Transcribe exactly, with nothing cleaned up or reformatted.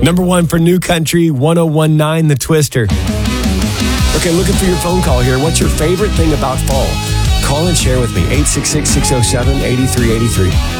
Number one for New Country, one oh one point nine, The Twister. Okay, looking for your phone call here. What's your favorite thing about fall? Call and share with me, eight six six, six oh seven, eight three eight three.